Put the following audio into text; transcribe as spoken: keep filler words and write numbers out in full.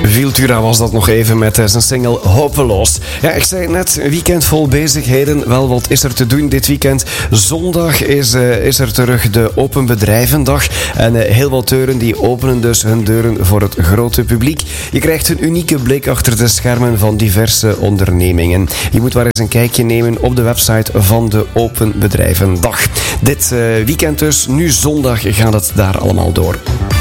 Viltura was dat nog even met zijn single Hopeloos. Ja, ik zei het net, een weekend vol bezigheden. Wel, wat is er te doen dit weekend? Zondag is, uh, is er terug de Open Bedrijvendag. En uh, heel wat deuren die openen dus hun deuren voor het grote publiek. Je krijgt een unieke blik achter de schermen van diverse ondernemingen. Je moet maar eens een kijkje nemen op de website van de Open Bedrijvendag. Dit uh, weekend dus, nu zondag, gaat het daar allemaal door.